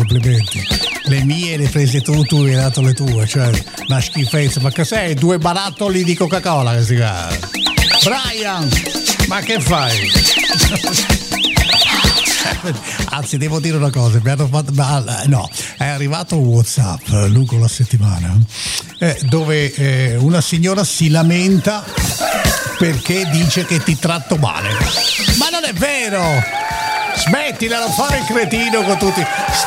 complimenti. Le mie le prese tu hai dato le tue, cioè una schifezza. Ma che sei? 2 barattoli di Coca-Cola che si chiama. Brian, ma che fai? Anzi, devo dire una cosa, mi hanno fatto, no, è arrivato un WhatsApp lungo la settimana dove una signora si lamenta perché dice che ti tratto male. Ma non è vero! Smettila di fare il cretino con tutti.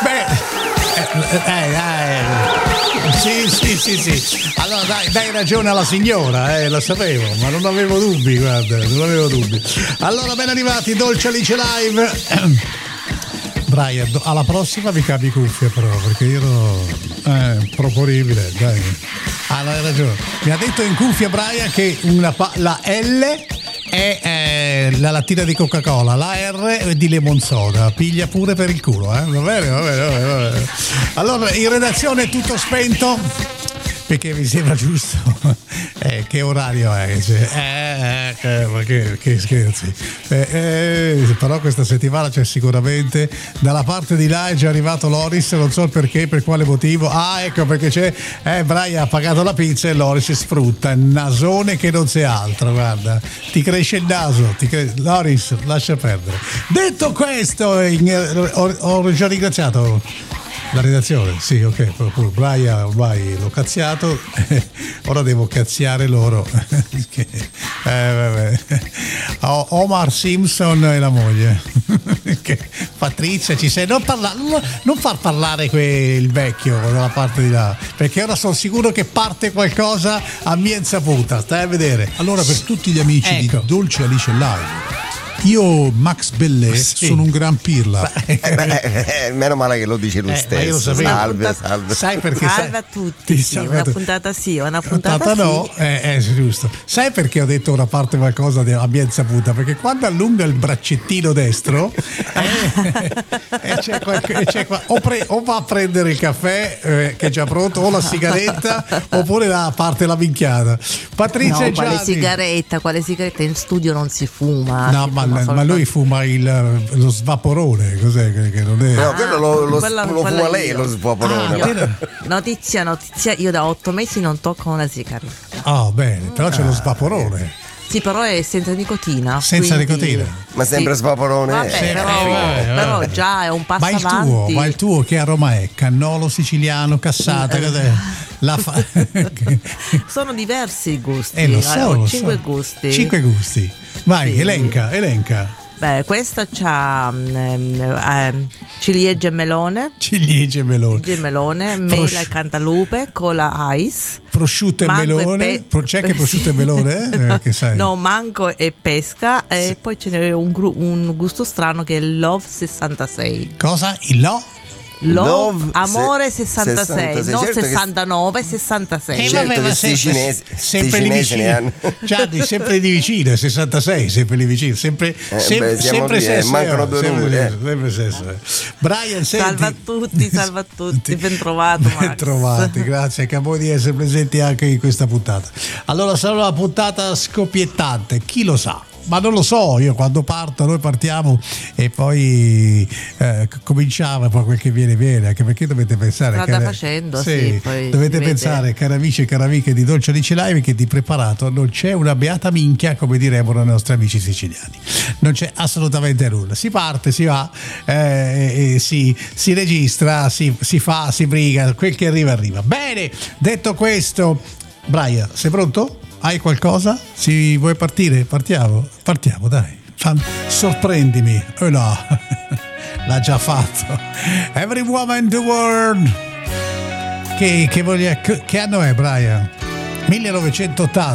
Sì. Allora dai ragione alla signora, lo sapevo, ma non avevo dubbi, guarda, non avevo dubbi. Allora, ben arrivati, Dolce Alice Live. Brian, alla prossima vi cambi cuffie però, perché io proponibile, dai. Ah, no, hai ragione. Mi ha detto in cuffia Brian che la L è la lattina di Coca-Cola, la R è di lemon soda, piglia pure per il culo, va bene. Allora, in redazione è tutto spento, perché mi sembra giusto. Che orario è? Ma che scherzi. Però questa settimana c'è sicuramente, dalla parte di là è già arrivato Loris, non so perché, per quale motivo. Ah, ecco perché c'è. Brian ha pagato la pizza e Loris sfrutta il nasone che non c'è altro, guarda. Ti cresce il naso, Loris, lascia perdere. Detto questo, ho già ringraziato la redazione, sì, ok. Brian ormai l'ho cazziato, ora devo cazziare loro. Omar Simpson e la moglie. Patrizia, ci sei? Non far parlare il vecchio dalla parte di là, perché ora sono sicuro che parte qualcosa a mia insaputa. Stai a vedere. Allora, per tutti gli amici di Dolce Alice Live, io, Max Bellè, sono un gran pirla. Meno male che lo dice lui stesso. Io lo sapevo. Salve. Sai perché? Salve a tutti. Una puntata sì, una puntata no. Giusto. Sai perché ho detto ora parte qualcosa a mia insaputa? Perché quando allunga il braccettino destro o va a prendere il caffè che è già pronto, o la sigaretta, oppure parte la minchiata. Patrizia e Gianni. Quale sigaretta? In studio non si fuma. No, ma lui fuma lo svaporone, cos'è che non è? No, quello lo fuma lei, lo svaporone. Notizia, io da 8 mesi non tocco una sigaretta. Oh, bene, però c'è lo svaporone. Sì, però è senza nicotina. Nicotina. Ma sempre svaporone. Vabbè, però già è un passo avanti. Ma il tuo che aroma è? Cannolo siciliano, cassata, cos'è? Sono diversi i gusti. Lo so. 5 gusti. 5 gusti. Vai, sì. Elenca. Beh, questa c'ha ciliegie e melone. Mela e cantalupe, cola ice. Prosciutto e melone. C'è che prosciutto e melone? Che sai? No, mango e pesca. Sì. E poi ce n'è un gusto strano che è Love 66. Cosa? Il Love Amore 66, no, certo 69, 66. Certo che sti cinesi, sempre lì vicino. Gianni, sempre di vicino, 66, sempre lì vicino, sempre sesso. Mancano 2 numeri. Brian, salve a tutti, ben trovato Max. Ben trovati, grazie anche a voi di essere presenti anche in questa puntata. Allora sarà una puntata scoppiettante, chi lo sa? Ma non lo so, io quando parto, noi partiamo e poi cominciamo e poi quel che viene, anche perché dovete pensare dovete pensare, cari amici e cari amiche di Dolce Alice Live, che di preparato non c'è una beata minchia, come direbbero i nostri amici siciliani, non c'è assolutamente nulla, si parte, si va, si registra, si fa, si briga, quel che arriva. Bene, detto questo, Brian, sei pronto? Hai qualcosa? Si vuoi partire? Partiamo, dai. Sorprendimi. Oh no, l'ha già fatto. Every Woman in the World. Che anno è, Brian? 1980.